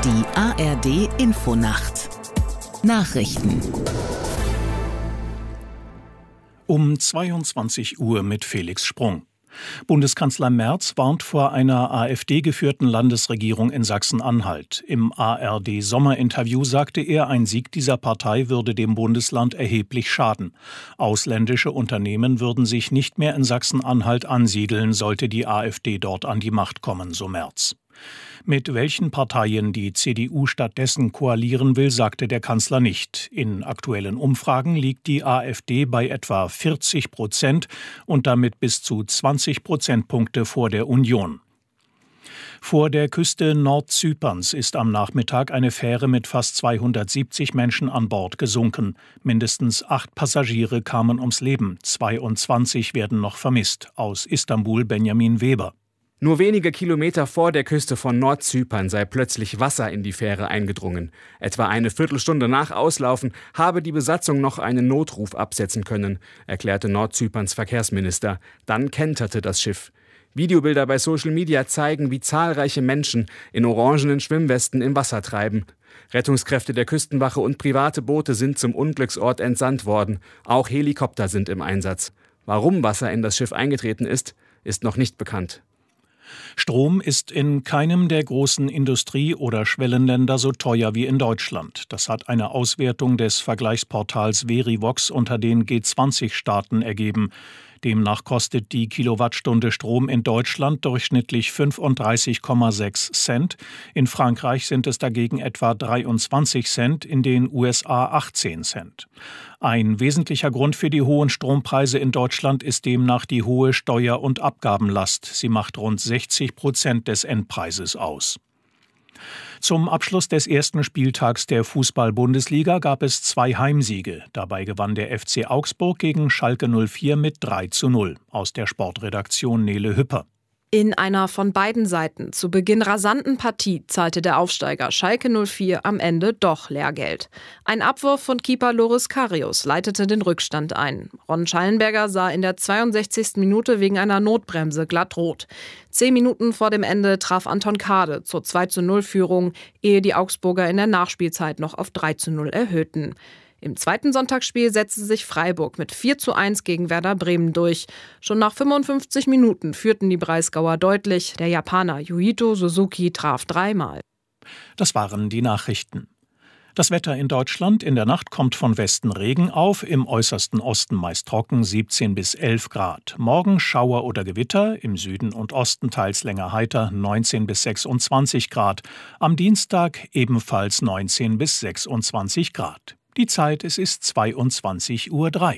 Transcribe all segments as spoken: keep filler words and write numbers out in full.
Die A R D-Infonacht Nachrichten um zweiundzwanzig Uhr mit Felix Sprung. Bundeskanzler Merz warnt vor einer AfD-geführten Landesregierung in Sachsen-Anhalt. Im A R D-Sommerinterview sagte er, ein Sieg dieser Partei würde dem Bundesland erheblich schaden. Ausländische Unternehmen würden sich nicht mehr in Sachsen-Anhalt ansiedeln, sollte die AfD dort an die Macht kommen, so Merz. Mit welchen Parteien die C D U stattdessen koalieren will, sagte der Kanzler nicht. In aktuellen Umfragen liegt die AfD bei etwa vierzig Prozent und damit bis zu zwanzig Prozentpunkte vor der Union. Vor der Küste Nordzyperns ist am Nachmittag eine Fähre mit fast zweihundertsiebzig Menschen an Bord gesunken. Mindestens acht Passagiere kamen ums Leben, zweiundzwanzig werden noch vermisst. Aus Istanbul Benjamin Weber. Nur wenige Kilometer vor der Küste von Nordzypern sei plötzlich Wasser in die Fähre eingedrungen. Etwa eine Viertelstunde nach Auslaufen habe die Besatzung noch einen Notruf absetzen können, erklärte Nordzyperns Verkehrsminister. Dann kenterte das Schiff. Videobilder bei Social Media zeigen, wie zahlreiche Menschen in orangenen Schwimmwesten im Wasser treiben. Rettungskräfte der Küstenwache und private Boote sind zum Unglücksort entsandt worden. Auch Helikopter sind im Einsatz. Warum Wasser in das Schiff eingetreten ist, ist noch nicht bekannt. Strom ist in keinem der großen Industrie- oder Schwellenländer so teuer wie in Deutschland. Das hat eine Auswertung des Vergleichsportals Verivox unter den G zwanzig Staaten ergeben. Demnach kostet die Kilowattstunde Strom in Deutschland durchschnittlich fünfunddreißig Komma sechs Cent. In Frankreich sind es dagegen etwa dreiundzwanzig Cent, in den U S A achtzehn Cent. Ein wesentlicher Grund für die hohen Strompreise in Deutschland ist demnach die hohe Steuer- und Abgabenlast. Sie macht rund sechzig Prozent des Endpreises aus. Zum Abschluss des ersten Spieltags der Fußball-Bundesliga gab es zwei Heimsiege. Dabei gewann der F C Augsburg gegen Schalke null vier mit drei zu null. Aus der Sportredaktion Nele Hüpper. In einer von beiden Seiten zu Beginn rasanten Partie zahlte der Aufsteiger Schalke null vier am Ende doch Lehrgeld. Ein Abwurf von Keeper Loris Karius leitete den Rückstand ein. Ron Schallenberger sah in der zweiundsechzigsten Minute wegen einer Notbremse glatt rot. Zehn Minuten vor dem Ende traf Anton Kade zur zwei zu null Führung, ehe die Augsburger in der Nachspielzeit noch auf drei zu null erhöhten. Im zweiten Sonntagsspiel setzte sich Freiburg mit vier zu eins gegen Werder Bremen durch. Schon nach fünfundfünfzig Minuten führten die Breisgauer deutlich. Der Japaner Yuito Suzuki traf dreimal. Das waren die Nachrichten. Das Wetter in Deutschland: In der Nacht kommt von Westen Regen auf, im äußersten Osten meist trocken, siebzehn bis elf Grad. Morgen Schauer oder Gewitter, im Süden und Osten teils länger heiter, neunzehn bis sechsundzwanzig Grad. Am Dienstag ebenfalls neunzehn bis sechsundzwanzig Grad. Die Zeit, es ist zweiundzwanzig Uhr drei.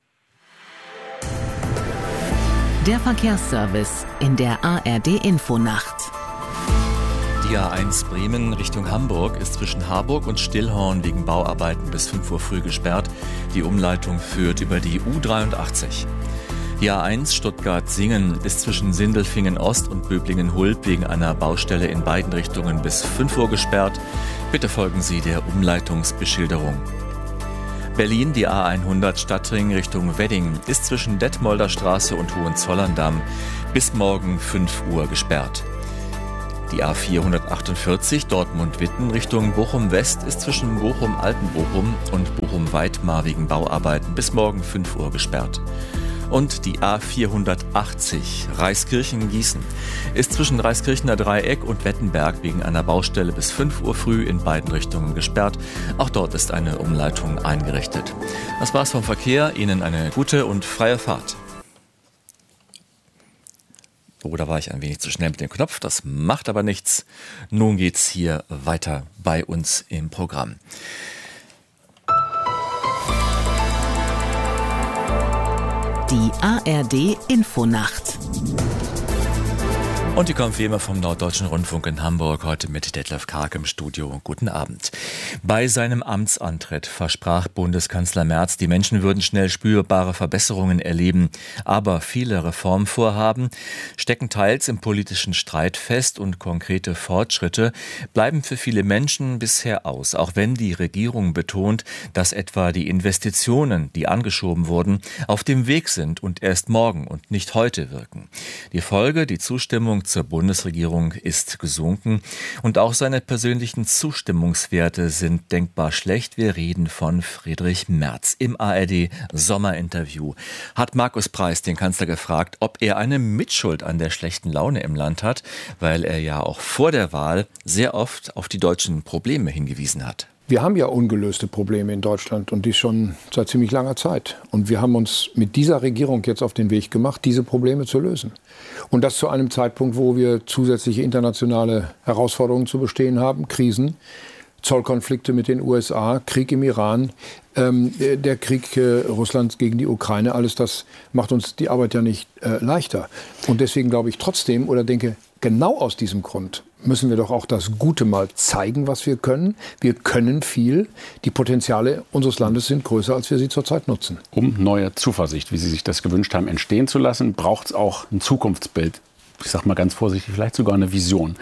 Der Verkehrsservice in der A R D-Infonacht. Die A eins Bremen Richtung Hamburg ist zwischen Harburg und Stillhorn wegen Bauarbeiten bis fünf Uhr früh gesperrt. Die Umleitung führt über die U dreiundachtzig. Die A eins Stuttgart-Singen ist zwischen Sindelfingen Ost und Böblingen-Hulb wegen einer Baustelle in beiden Richtungen bis fünf Uhr gesperrt. Bitte folgen Sie der Umleitungsbeschilderung. Berlin, die A hundert Stadtring Richtung Wedding ist zwischen Detmolder Straße und Hohenzollern-Damm bis morgen fünf Uhr gesperrt. Die A vierhundertachtundvierzig Dortmund-Witten Richtung Bochum-West ist zwischen Bochum-Altenbochum und Bochum-Weidmar wegen Bauarbeiten bis morgen fünf Uhr gesperrt. Und die A vierhundertachtzig Reiskirchen-Gießen ist zwischen Reiskirchener Dreieck und Wettenberg wegen einer Baustelle bis fünf Uhr früh in beiden Richtungen gesperrt. Auch dort ist eine Umleitung eingerichtet. Das war's vom Verkehr. Ihnen eine gute und freie Fahrt. Oh, da war ich ein wenig zu schnell mit dem Knopf. Das macht aber nichts. Nun geht's hier weiter bei uns im Programm. Die A R D-Infonacht. Und die kommt wie immer vom Norddeutschen Rundfunk in Hamburg, heute mit Detlef Karg im Studio. Guten Abend. Bei seinem Amtsantritt versprach Bundeskanzler Merz, die Menschen würden schnell spürbare Verbesserungen erleben. Aber viele Reformvorhaben stecken teils im politischen Streit fest und konkrete Fortschritte bleiben für viele Menschen bisher aus. Auch wenn die Regierung betont, dass etwa die Investitionen, die angeschoben wurden, auf dem Weg sind und erst morgen und nicht heute wirken. Die Folge, die Zustimmung zur Bundesregierung ist gesunken und auch seine persönlichen Zustimmungswerte sind denkbar schlecht. Wir reden von Friedrich Merz. Im A R D-Sommerinterview hat Markus Preis den Kanzler gefragt, ob er eine Mitschuld an der schlechten Laune im Land hat, weil er ja auch vor der Wahl sehr oft auf die deutschen Probleme hingewiesen hat. Wir haben ja ungelöste Probleme in Deutschland und die schon seit ziemlich langer Zeit. Und wir haben uns mit dieser Regierung jetzt auf den Weg gemacht, diese Probleme zu lösen. Und das zu einem Zeitpunkt, wo wir zusätzliche internationale Herausforderungen zu bestehen haben, Krisen, Zollkonflikte mit den U S A, Krieg im Iran, ähm, der Krieg äh, Russlands gegen die Ukraine. Alles das macht uns die Arbeit ja nicht äh, leichter. Und deswegen glaube ich trotzdem oder denke, genau aus diesem Grund müssen wir doch auch das Gute mal zeigen, was wir können. Wir können viel. Die Potenziale unseres Landes sind größer, als wir sie zurzeit nutzen. Um neue Zuversicht, wie Sie sich das gewünscht haben, entstehen zu lassen, braucht es auch ein Zukunftsbild. Ich sage mal ganz vorsichtig, vielleicht sogar eine Vision.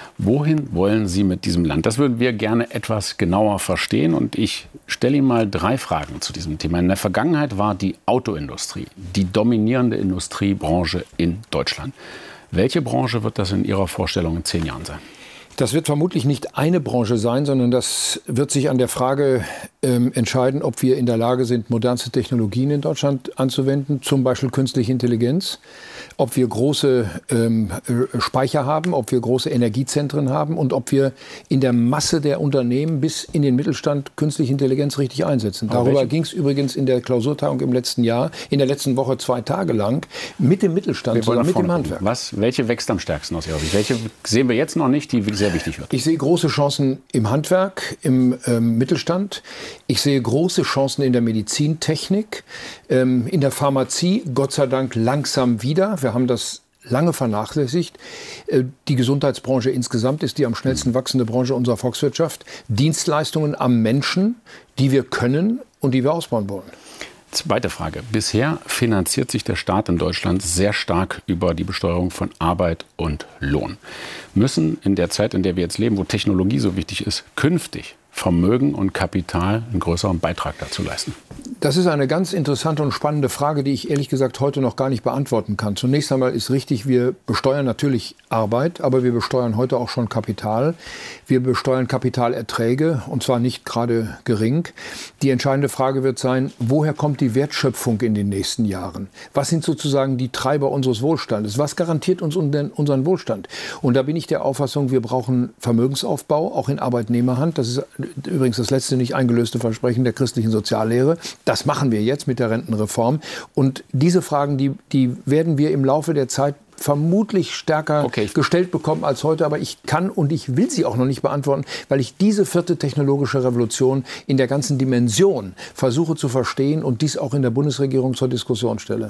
Wohin wollen Sie mit diesem Land? Das würden wir gerne etwas genauer verstehen. Und ich stelle Ihnen mal drei Fragen zu diesem Thema. In der Vergangenheit war die Autoindustrie die dominierende Industriebranche in Deutschland. Welche Branche wird das in Ihrer Vorstellung in zehn Jahren sein? Das wird vermutlich nicht eine Branche sein, sondern das wird sich an der Frage ähm, entscheiden, ob wir in der Lage sind, modernste Technologien in Deutschland anzuwenden, zum Beispiel künstliche Intelligenz, ob wir große ähm, Speicher haben, ob wir große Energiezentren haben und ob wir in der Masse der Unternehmen bis in den Mittelstand künstliche Intelligenz richtig einsetzen. Aber darüber ging es übrigens in der Klausurtagung im letzten Jahr, in der letzten Woche zwei Tage lang, mit dem Mittelstand, zusammen mit dem Handwerk. Was, welche wächst am stärksten aus Ihrer Sicht? Welche sehen wir jetzt noch nicht, die sehr wichtig wird? Ich sehe große Chancen im Handwerk, im ähm, Mittelstand. Ich sehe große Chancen in der Medizintechnik, ähm, in der Pharmazie, Gott sei Dank langsam wieder. Wir haben das lange vernachlässigt. Äh, die Gesundheitsbranche insgesamt ist die am schnellsten wachsende Branche unserer Volkswirtschaft. Dienstleistungen am Menschen, die wir können und die wir ausbauen wollen. Zweite Frage. Bisher finanziert sich der Staat in Deutschland sehr stark über die Besteuerung von Arbeit und Lohn. Müssen in der Zeit, in der wir jetzt leben, wo Technologie so wichtig ist, künftig Vermögen und Kapital einen größeren Beitrag dazu leisten? Das ist eine ganz interessante und spannende Frage, die ich ehrlich gesagt heute noch gar nicht beantworten kann. Zunächst einmal ist richtig, wir besteuern natürlich Arbeit, aber wir besteuern heute auch schon Kapital. Wir besteuern Kapitalerträge und zwar nicht gerade gering. Die entscheidende Frage wird sein, woher kommt die Wertschöpfung in den nächsten Jahren? Was sind sozusagen die Treiber unseres Wohlstandes? Was garantiert uns unseren Wohlstand? Und da bin ich der Auffassung, wir brauchen Vermögensaufbau, auch in Arbeitnehmerhand. Das ist übrigens das letzte nicht eingelöste Versprechen der christlichen Soziallehre. Das machen wir jetzt mit der Rentenreform. Und diese Fragen, die, die werden wir im Laufe der Zeit vermutlich stärker okay. gestellt bekommen als heute. Aber ich kann und ich will sie auch noch nicht beantworten, weil ich diese vierte technologische Revolution in der ganzen Dimension versuche zu verstehen und dies auch in der Bundesregierung zur Diskussion stelle.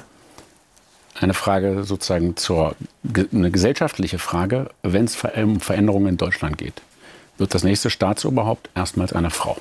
Eine Frage sozusagen zur, eine gesellschaftliche Frage, wenn es um Veränderungen in Deutschland geht. Wird das nächste Staatsoberhaupt erstmals eine Frau?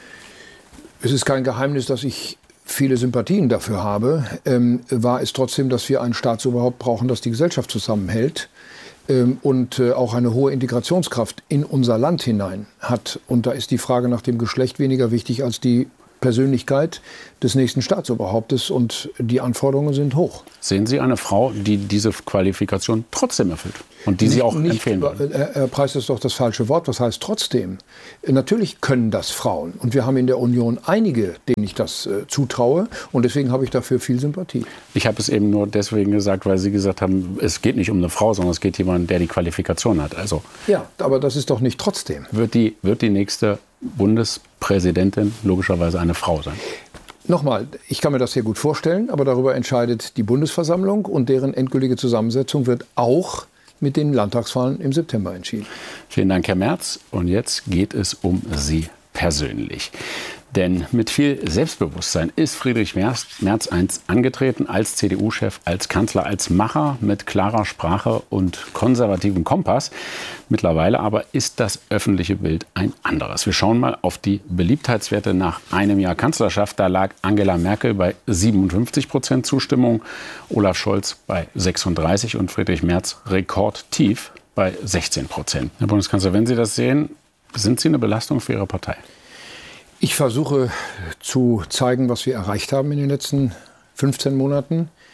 Es ist kein Geheimnis, dass ich viele Sympathien dafür habe. Ähm, war es trotzdem, dass wir ein Staatsoberhaupt brauchen, das die Gesellschaft zusammenhält ähm, und äh, auch eine hohe Integrationskraft in unser Land hinein hat. Und da ist die Frage nach dem Geschlecht weniger wichtig als die Persönlichkeit des nächsten Staatsoberhauptes und die Anforderungen sind hoch. Sehen Sie eine Frau, die diese Qualifikation trotzdem erfüllt und die nicht, Sie auch nicht, empfehlen würden? Herr Preis, ist doch das falsche Wort. Was heißt trotzdem? Natürlich können das Frauen und wir haben in der Union einige, denen ich das äh, zutraue und deswegen habe ich dafür viel Sympathie. Ich habe es eben nur deswegen gesagt, weil Sie gesagt haben, es geht nicht um eine Frau, sondern es geht um jemanden, der die Qualifikation hat. Also ja, aber das ist doch nicht trotzdem. Wird die, wird die nächste Bundespräsidentin logischerweise eine Frau sein? Nochmal, ich kann mir das sehr gut vorstellen, aber darüber entscheidet die Bundesversammlung und deren endgültige Zusammensetzung wird auch mit den Landtagswahlen im September entschieden. Vielen Dank, Herr Merz. Und jetzt geht es um Sie persönlich. Denn mit viel Selbstbewusstsein ist Friedrich Merz, Merz einst angetreten als C D U-Chef, als Kanzler, als Macher mit klarer Sprache und konservativem Kompass. Mittlerweile aber ist das öffentliche Bild ein anderes. Wir schauen mal auf die Beliebtheitswerte nach einem Jahr Kanzlerschaft. Da lag Angela Merkel bei siebenundfünfzig Prozent Zustimmung, Olaf Scholz bei sechsunddreißig und Friedrich Merz rekordtief bei sechzehn Prozent. Herr Bundeskanzler, wenn Sie das sehen, sind Sie eine Belastung für Ihre Partei? Ich versuche zu zeigen, was wir erreicht haben in den letzten fünfzehn Monaten.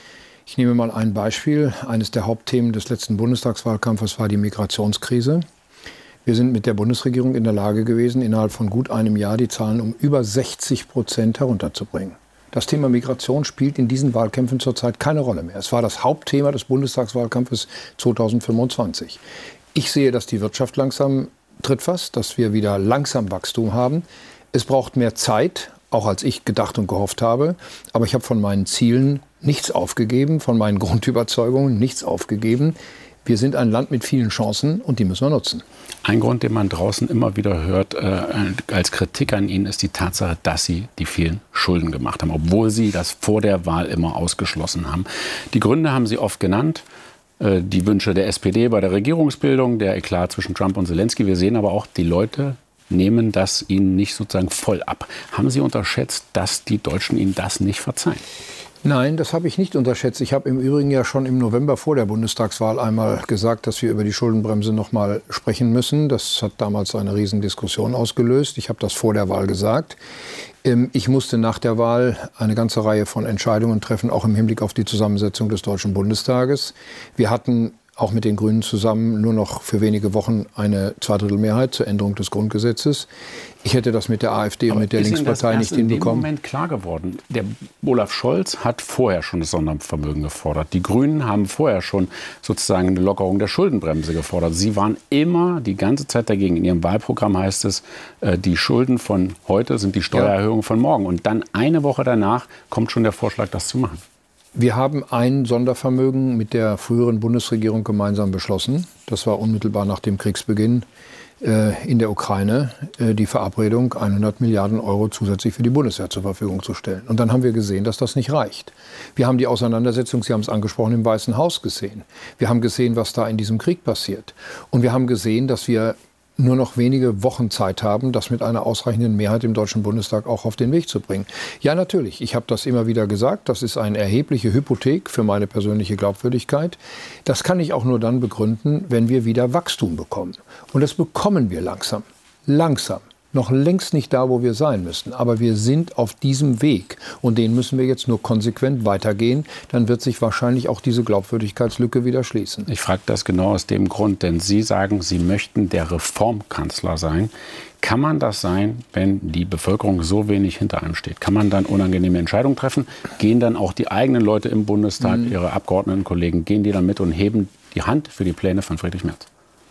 Ich nehme mal ein Beispiel. Eines der Hauptthemen des letzten Bundestagswahlkampfes war die Migrationskrise. Wir sind mit der Bundesregierung in der Lage gewesen, innerhalb von gut einem Jahr die Zahlen um über sechzig Prozent herunterzubringen. Das Thema Migration spielt in diesen Wahlkämpfen zurzeit keine Rolle mehr. Es war das Hauptthema des Bundestagswahlkampfes zweitausendfünfundzwanzig. Ich sehe, dass die Wirtschaft langsam trittfasst, dass wir wieder langsam Wachstum haben. Es braucht mehr Zeit, auch als ich gedacht und gehofft habe. Aber ich habe von meinen Zielen nichts aufgegeben, von meinen Grundüberzeugungen nichts aufgegeben. Wir sind ein Land mit vielen Chancen und die müssen wir nutzen. Ein Grund, den man draußen immer wieder hört äh, als Kritik an Ihnen, ist die Tatsache, dass Sie die vielen Schulden gemacht haben, obwohl Sie das vor der Wahl immer ausgeschlossen haben. Die Gründe haben Sie oft genannt. Äh, die Wünsche der S P D bei der Regierungsbildung, der Eklat zwischen Trump und Zelensky. Wir sehen aber auch, die Leute nehmen das Ihnen nicht sozusagen voll ab. Haben Sie unterschätzt, dass die Deutschen Ihnen das nicht verzeihen? Nein, das habe ich nicht unterschätzt. Ich habe im Übrigen ja schon im November vor der Bundestagswahl einmal gesagt, dass wir über die Schuldenbremse noch mal sprechen müssen. Das hat damals eine Riesendiskussion ausgelöst. Ich habe das vor der Wahl gesagt. Ich musste nach der Wahl eine ganze Reihe von Entscheidungen treffen, auch im Hinblick auf die Zusammensetzung des Deutschen Bundestages. Wir hatten auch mit den Grünen zusammen nur noch für wenige Wochen eine Zweidrittelmehrheit zur Änderung des Grundgesetzes. Ich hätte das mit der AfD und mit der Linkspartei nicht hinbekommen. Ist in dem Moment klar geworden? Der Olaf Scholz hat vorher schon das Sondervermögen gefordert. Die Grünen haben vorher schon sozusagen eine Lockerung der Schuldenbremse gefordert. Sie waren immer die ganze Zeit dagegen. In ihrem Wahlprogramm heißt es, die Schulden von heute sind die Steuererhöhungen von morgen. Und dann eine Woche danach kommt schon der Vorschlag, das zu machen. Wir haben ein Sondervermögen mit der früheren Bundesregierung gemeinsam beschlossen. Das war unmittelbar nach dem Kriegsbeginn äh, in der Ukraine äh, die Verabredung, hundert Milliarden Euro zusätzlich für die Bundeswehr zur Verfügung zu stellen. Und dann haben wir gesehen, dass das nicht reicht. Wir haben die Auseinandersetzung, Sie haben es angesprochen, im Weißen Haus gesehen. Wir haben gesehen, was da in diesem Krieg passiert. Und wir haben gesehen, dass wir nur noch wenige Wochen Zeit haben, das mit einer ausreichenden Mehrheit im Deutschen Bundestag auch auf den Weg zu bringen. Ja, natürlich. Ich habe das immer wieder gesagt. Das ist eine erhebliche Hypothek für meine persönliche Glaubwürdigkeit. Das kann ich auch nur dann begründen, wenn wir wieder Wachstum bekommen. Und das bekommen wir langsam. Langsam. Noch längst nicht da, wo wir sein müssen. Aber wir sind auf diesem Weg. Und den müssen wir jetzt nur konsequent weitergehen. Dann wird sich wahrscheinlich auch diese Glaubwürdigkeitslücke wieder schließen. Ich frage das genau aus dem Grund, denn Sie sagen, Sie möchten der Reformkanzler sein. Kann man das sein, wenn die Bevölkerung so wenig hinter einem steht? Kann man dann unangenehme Entscheidungen treffen? Gehen dann auch die eigenen Leute im Bundestag, mhm. Ihre Abgeordnetenkollegen, gehen die dann mit und heben die Hand für die Pläne von Friedrich Merz?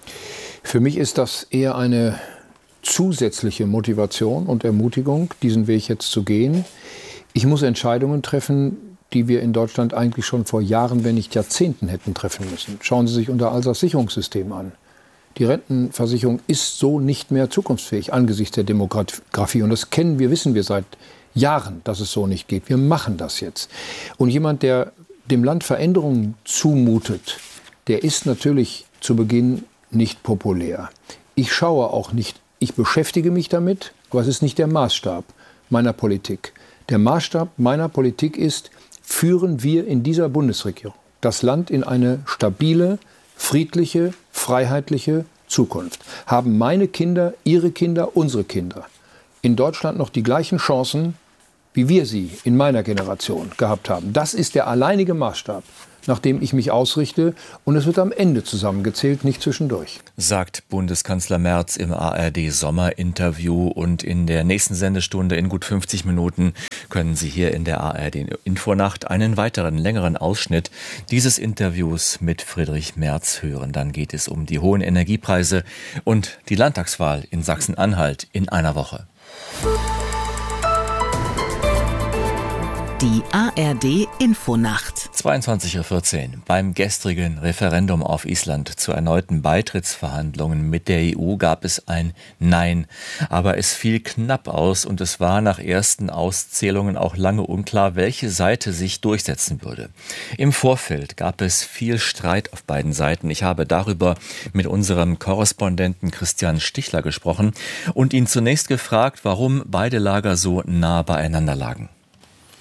Für mich ist das eher eine zusätzliche Motivation und Ermutigung, diesen Weg jetzt zu gehen. Ich muss Entscheidungen treffen, die wir in Deutschland eigentlich schon vor Jahren, wenn nicht Jahrzehnten hätten treffen müssen. Schauen Sie sich unser Alterssicherungssystem an. Die Rentenversicherung ist so nicht mehr zukunftsfähig angesichts der Demografie. Und das kennen wir, wissen wir seit Jahren, dass es so nicht geht. Wir machen das jetzt. Und jemand, der dem Land Veränderungen zumutet, der ist natürlich zu Beginn nicht populär. Ich schaue auch nicht. Ich beschäftige mich damit, aber es ist nicht der Maßstab meiner Politik. Der Maßstab meiner Politik ist, führen wir in dieser Bundesregierung das Land in eine stabile, friedliche, freiheitliche Zukunft. Haben meine Kinder, Ihre Kinder, unsere Kinder in Deutschland noch die gleichen Chancen, wie wir sie in meiner Generation gehabt haben. Das ist der alleinige Maßstab, nach dem ich mich ausrichte. Und es wird am Ende zusammengezählt, nicht zwischendurch. Sagt Bundeskanzler Merz im A R D-Sommerinterview. Und in der nächsten Sendestunde in gut fünfzig Minuten können Sie hier in der A R D-Infonacht einen weiteren, längeren Ausschnitt dieses Interviews mit Friedrich Merz hören. Dann geht es um die hohen Energiepreise und die Landtagswahl in Sachsen-Anhalt in einer Woche. Die A R D-Infonacht. zweiundzwanzig Uhr vierzehn. Beim gestrigen Referendum auf Island zu erneuten Beitrittsverhandlungen mit der E U gab es ein Nein. Aber es fiel knapp aus und es war nach ersten Auszählungen auch lange unklar, welche Seite sich durchsetzen würde. Im Vorfeld gab es viel Streit auf beiden Seiten. Ich habe darüber mit unserem Korrespondenten Christian Stichler gesprochen und ihn zunächst gefragt, warum beide Lager so nah beieinander lagen.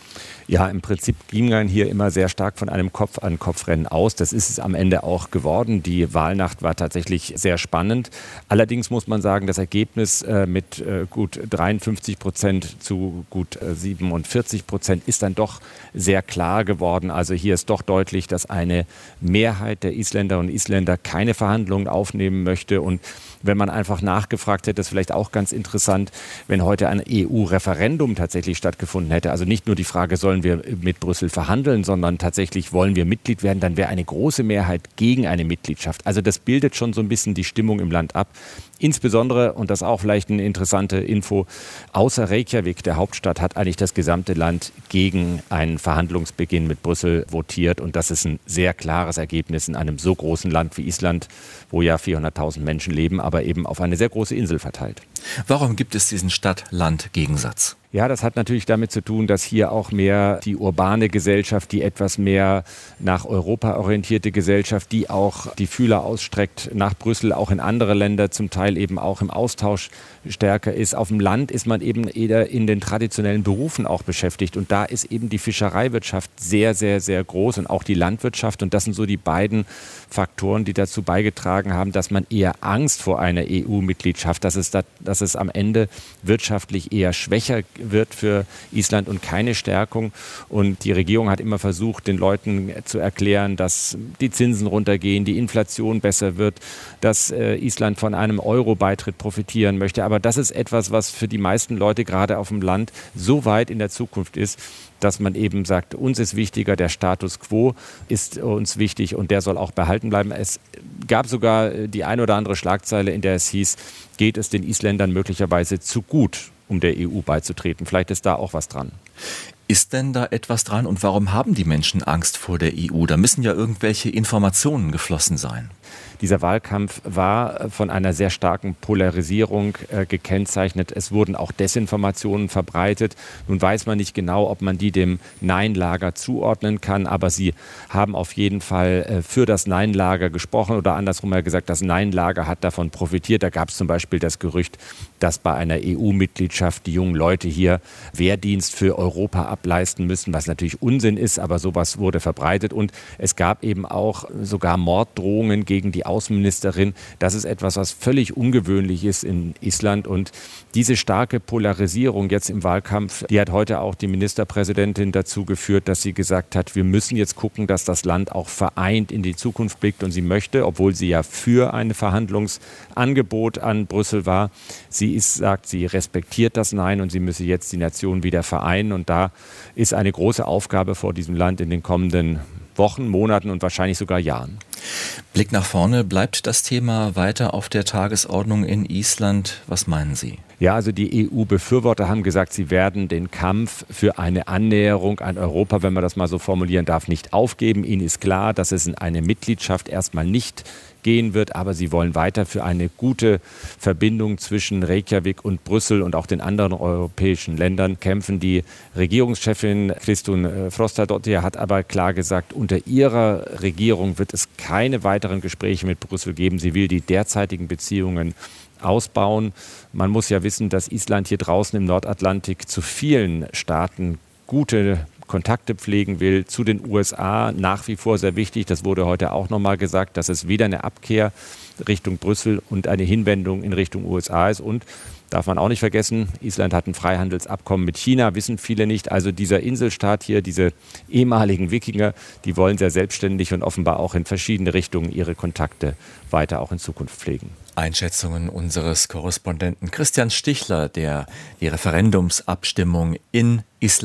Ja, im Prinzip ging man hier immer sehr stark von einem Kopf-an-Kopf-Rennen aus. Das ist es am Ende auch geworden. Die Wahlnacht war tatsächlich sehr spannend. Allerdings muss man sagen, das Ergebnis äh, mit äh, gut dreiundfünfzig Prozent zu gut äh, siebenundvierzig Prozent ist dann doch sehr klar geworden. Also hier ist doch deutlich, dass eine Mehrheit der Isländer und Isländer keine Verhandlungen aufnehmen möchte. Und wenn man einfach nachgefragt hätte, ist vielleicht auch ganz interessant, wenn heute ein E U-Referendum tatsächlich stattgefunden hätte. Also nicht nur die Frage, sollen wir mit Brüssel verhandeln, sondern tatsächlich wollen wir Mitglied werden, dann wäre eine große Mehrheit gegen eine Mitgliedschaft. Also das bildet schon so ein bisschen die Stimmung im Land ab. Insbesondere, und das ist auch vielleicht eine interessante Info, außer Reykjavik, der Hauptstadt, hat eigentlich das gesamte Land gegen einen Verhandlungsbeginn mit Brüssel votiert. Und das ist ein sehr klares Ergebnis in einem so großen Land wie Island, wo ja vierhunderttausend Menschen leben, aber eben auf eine sehr große Insel verteilt. Warum gibt es diesen Stadt-Land-Gegensatz? Ja, das hat natürlich damit zu tun, dass hier auch mehr die urbane Gesellschaft, die etwas mehr nach Europa orientierte Gesellschaft, die auch die Fühler ausstreckt nach Brüssel, auch in andere Länder, zum Teil eben auch im Austausch stärker ist. Auf dem Land ist man eben eher in den traditionellen Berufen auch beschäftigt. Und da ist eben die Fischereiwirtschaft sehr, sehr, sehr groß und auch die Landwirtschaft. Und das sind so die beiden Faktoren, die dazu beigetragen haben, dass man eher Angst vor einer E U-Mitgliedschaft, dass es, da, dass es am Ende wirtschaftlich eher schwächer wird für Island und keine Stärkung. Und die Regierung hat immer versucht, den Leuten zu erklären, dass die Zinsen runtergehen, die Inflation besser wird, dass äh, Island von einem Euro-Beitritt profitieren möchte. Aber das ist etwas, was für die meisten Leute gerade auf dem Land so weit in der Zukunft ist, dass man eben sagt, uns ist wichtiger, der Status quo ist uns wichtig und der soll auch behalten bleiben. Es gab sogar die ein oder andere Schlagzeile, in der es hieß, geht es den Isländern möglicherweise zu gut, um der E U beizutreten. Vielleicht ist da auch was dran. Ist denn da etwas dran und warum haben die Menschen Angst vor der E U? Da müssen ja irgendwelche Informationen geflossen sein. Dieser Wahlkampf war von einer sehr starken Polarisierung äh, gekennzeichnet. Es wurden auch Desinformationen verbreitet. Nun weiß man nicht genau, ob man die dem Nein-Lager zuordnen kann, aber sie haben auf jeden Fall äh, für das Nein-Lager gesprochen oder andersrum gesagt, das Nein-Lager hat davon profitiert. Da gab es zum Beispiel das Gerücht, dass bei einer E U-Mitgliedschaft die jungen Leute hier Wehrdienst für Europa ableisten müssen, was natürlich Unsinn ist, aber sowas wurde verbreitet. Und es gab eben auch sogar Morddrohungen gegen die Außenministerin. Das ist etwas, was völlig ungewöhnlich ist in Island. Und diese starke Polarisierung jetzt im Wahlkampf, die hat heute auch die Ministerpräsidentin dazu geführt, dass sie gesagt hat, wir müssen jetzt gucken, dass das Land auch vereint in die Zukunft blickt. Und sie möchte, obwohl sie ja für ein Verhandlungsangebot an Brüssel war, sie ist, sagt, sie respektiert das Nein und sie müsse jetzt die Nation wieder vereinen. Und da ist eine große Aufgabe vor diesem Land in den kommenden Wochen, Monaten und wahrscheinlich sogar Jahren. Blick nach vorne, bleibt das Thema weiter auf der Tagesordnung in Island? Was meinen Sie? Ja, also die E U-Befürworter haben gesagt, sie werden den Kampf für eine Annäherung an Europa, wenn man das mal so formulieren darf, nicht aufgeben. Ihnen ist klar, dass es in eine Mitgliedschaft erstmal nicht gehen wird, aber sie wollen weiter für eine gute Verbindung zwischen Reykjavik und Brüssel und auch den anderen europäischen Ländern kämpfen. Die Regierungschefin Kristrún Frostadóttir hat aber klar gesagt, unter ihrer Regierung wird es keine weiteren Gespräche mit Brüssel geben. Sie will die derzeitigen Beziehungen ausbauen. Man muss ja wissen, dass Island hier draußen im Nordatlantik zu vielen Staaten gute Kontakte pflegen will, zu den U S A nach wie vor sehr wichtig. Das wurde heute auch nochmal gesagt, dass es weder eine Abkehr Richtung Brüssel und eine Hinwendung in Richtung U S A ist. Und darf man auch nicht vergessen, Island hat ein Freihandelsabkommen mit China, wissen viele nicht. Also dieser Inselstaat hier, diese ehemaligen Wikinger, die wollen sehr selbstständig und offenbar auch in verschiedene Richtungen ihre Kontakte weiter auch in Zukunft pflegen. Einschätzungen unseres Korrespondenten Christian Stichler, der die Referendumsabstimmung in Island